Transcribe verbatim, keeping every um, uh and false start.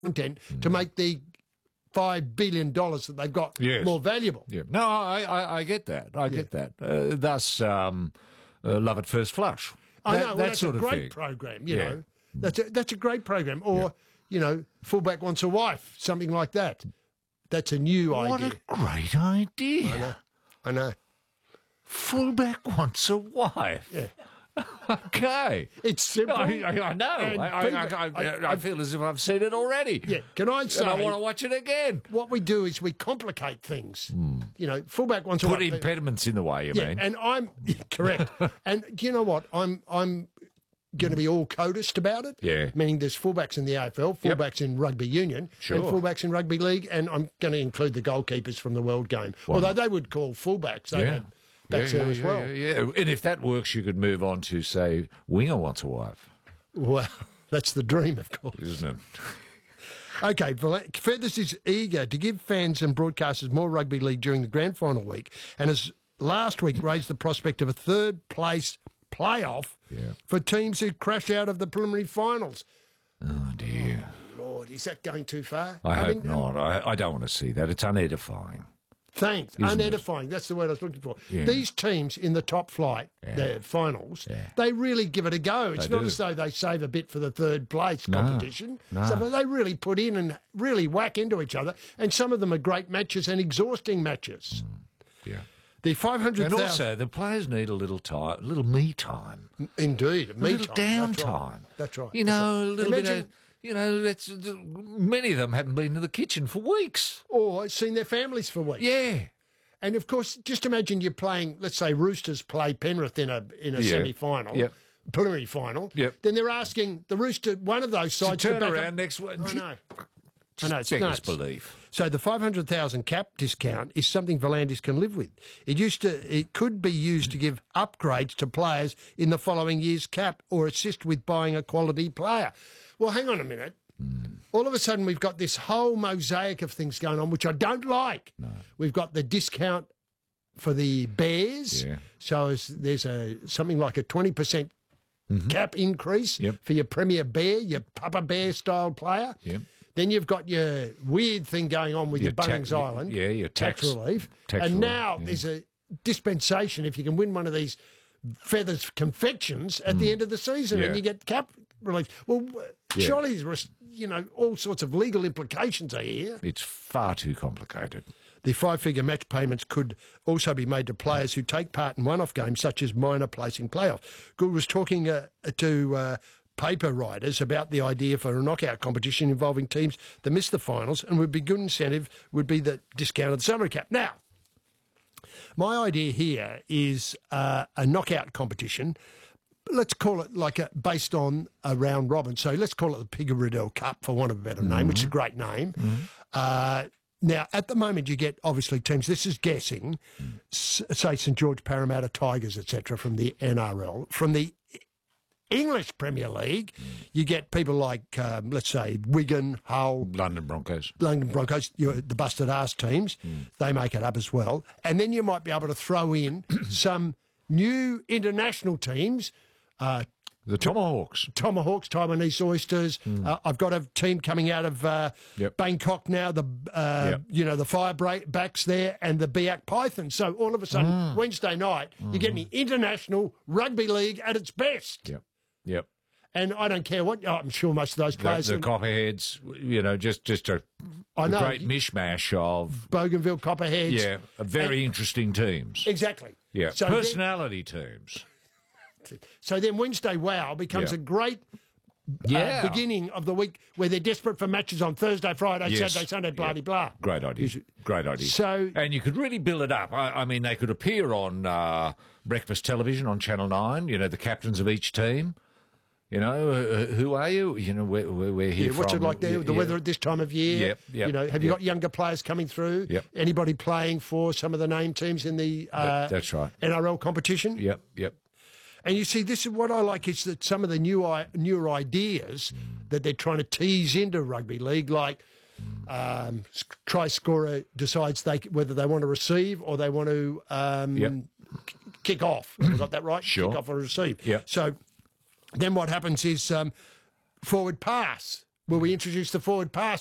content to make the five billion dollars that they've got Yes. more valuable. Yeah. No, I, I, I get that. I get that. Uh, thus, um, uh, love at first flush. I That- know, well, that that's sort a of great thing. program, you Yeah. know. That's a, that's a great program. Or, you know, fullback wants a wife, something like that. That's a new What idea. a great idea. I know. Fullback wants a wife. Yeah. Okay. It's simple. I, I, I know. And I, I, people- I, I, I- I feel as if I've seen it already. Yeah, can I say... And I want to watch it again. What we do is we complicate things. You know, fullback wants a Put wife. impediments in the way, you Yeah, mean? and I'm... Correct. And do you know what? I'm... I'm going to be all codist about it. Yeah. Meaning there's fullbacks in the A F L, Yep. fullbacks in rugby union, Sure. and fullbacks in rugby league, and I'm going to include the goalkeepers from the World Game. Although they would call fullbacks, they Yeah. had backs yeah, there yeah, as yeah, well. Yeah, yeah. And if that works, you could move on to, say, winger wants a wife, Well, that's the dream, of course. isn't it? Okay, Val- Feathers is eager to give fans and broadcasters more rugby league during the grand final week, and has last week raised the prospect of a third place playoff Yeah. for teams who crash out of the preliminary finals. Oh, dear. Lord, is that going too far? I, hope mean, not. I, I don't want to see that. It's unedifying. Thanks. Isn't it? Unedifying. That's the word I was looking for. Yeah. These teams in the top flight, the finals, Yeah. they really give it a go. It's They not do. as though they save a bit for the third place No, competition. no. So they really put in and really whack into each other. And some of them are great matches and exhausting matches. Yeah. The five hundred And thousand... also, the players need a little time, a little me time, Indeed, a me little time. downtime. That's right. You know, a little bit Imagine- of, you know, that's, many of them haven't been to the kitchen for weeks. Or seen their families for weeks. Yeah. And of course, just imagine you're playing, let's say Roosters play Penrith in a in a Yeah. semi-final, Yep. preliminary final. Yep. Then they're asking the Rooster, one of those To sides, to turn back around up. next week. I know. I know, it's Beggars nuts. belief. So the five hundred thousand cap discount is something Volandis can live with. It used to, it could be used to give upgrades to players in the following year's cap or assist with buying a quality player. Well, hang on a minute. Hmm. All of a sudden, we've got this whole mosaic of things going on, which I don't like. No. We've got the discount for the Bears. Yeah. So as, there's a something like a twenty percent cap increase Yep. for your Premier Bear, your Papa Bear style player. Yep. Then you've got your weird thing going on with Your your, Bunnings ta- Island. yeah, your tax- relief. tax and relief, now yeah. there's a dispensation if you can win one of these feathers confections at the end of the season Mm. Yeah. and you get cap relief. Well, Yeah. surely, there's, you know, all sorts of legal implications are here. It's far too complicated. The five-figure match payments could also be made to players who take part in one-off games, such as minor placing playoff. Gould was talking uh, to uh, paper writers about the idea for a knockout competition involving teams that miss the finals, and would be good incentive would be the discounted salary cap. Now, my idea here is uh, a knockout competition. Let's call it like a, based on a round robin. So let's call it the Piggy Riddell Cup, for want of a better name, which is a great name. Uh, now, at the moment, you get, obviously, teams, this is guessing, s- say St George Parramatta Tigers, et cetera, from the N R L. From the English Premier League, you get people like, um, let's say, Wigan, Hull, London Broncos. London Broncos, you know, the busted ass teams, they make it up as well. And then you might be able to throw in some new international teams, uh, The Tomahawks. Tomahawks, Taiwanese Oysters. Uh, I've got a team coming out of uh, Yep. Bangkok now, the uh, Yep. you know the Firebacks there and the Biak Pythons. So all of a sudden, Mm. Wednesday night, you're getting the international rugby league at its best. Yep. Yep. And I don't care what, I'm sure most of those The, players, the are Copperheads, you know, just, just a, I a know. great mishmash of, Bougainville Copperheads. yeah, a very interesting teams. Exactly. Yeah. So then, Personality teams. so then Wednesday Wow becomes Yeah. a great Yeah. uh, beginning of the week where they're desperate for matches on Thursday, Friday, Yes. Saturday, Sunday, blah, Yeah. blah, blah. Great idea. Great idea. So- and you could really build it up. I, I mean, they could appear on uh, breakfast television on Channel Nine. You know, the captains of each team. You know, uh, who are you? You know, where, where we're here Yeah, what's from. it like there? The Yeah. weather at this time of year? Yep, yep, You know, have you yep. got younger players coming through? Yep. Anybody playing for some of the name teams in the uh, That- that's right. N R L competition? Yep, yep. And you see, this is what I like is that some of the new i- newer ideas that they're trying to tease into rugby league, like um, s- try scorer decides they whether they want to receive or they want to um, Yep. k- kick off. Have I got that right? Sure. Kick off or receive. Yep. So then what happens is um, forward pass Will we introduce the forward pass?